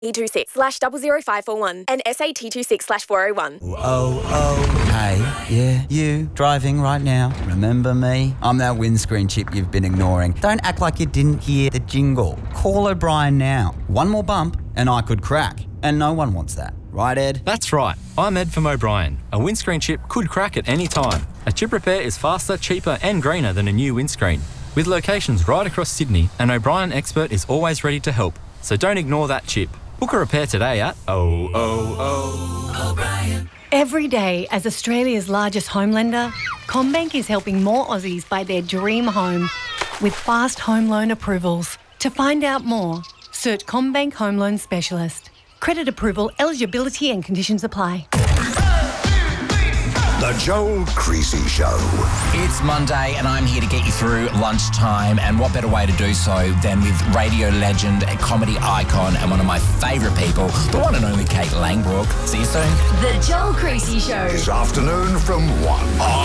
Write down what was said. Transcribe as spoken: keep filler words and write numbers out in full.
E two six slash double zero five four one and S A T two six slash four oh one. Oh, oh, hey, yeah, you, driving right now, remember me? I'm that windscreen chip you've been ignoring. Don't act like you didn't hear the jingle. Call O'Brien now. One more bump and I could crack. And no one wants that. Right, Ed? That's right. I'm Ed from O'Brien. A windscreen chip could crack at any time. A chip repair is faster, cheaper and greener than a new windscreen. With locations right across Sydney, an O'Brien expert is always ready to help. So don't ignore that chip. Book a repair today at oh oh oh O'Brien. Every day, as Australia's largest home lender, CommBank is helping more Aussies buy their dream home with fast home loan approvals. To find out more, search CommBank Home Loan Specialist. Credit approval, eligibility and conditions apply. The Joel Creasy Show. It's Monday and I'm here to get you through lunchtime, and what better way to do so than with radio legend, a comedy icon and one of my favourite people, the one and only Kate Langbrook. See you soon. The Joel Creasy Show. This afternoon from one.